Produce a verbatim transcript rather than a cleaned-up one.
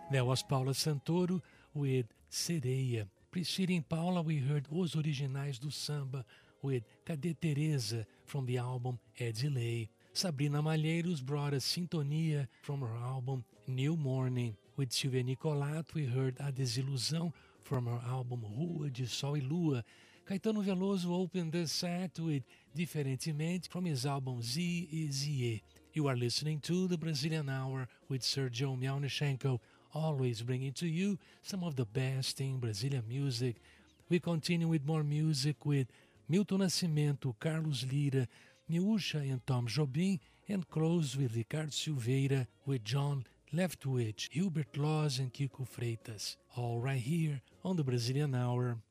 That was Paula Santoro with Sereia. Preceding Paula, we heard Os Originais do Samba with Cadê Teresa from the album É de Lei. Sabrina Malheiros brought us Sintonia from her album New Morning. With Silvia Nicolato, we heard A Desilusão from her album Rua de Sol e Lua. Caetano Veloso opened the set with Diferentemente from his album Z e Zie. You are listening to the Brazilian Hour with Sergio Mialnichenko, always bringing to you some of the best in Brazilian music. We continue with more music with Milton Nascimento, Carlos Lira, Miúcha and Tom Jobim, and close with Ricardo Silveira, with John Leftwich, Hubert Laws and Kiko Freitas. All right here on the Brazilian Hour.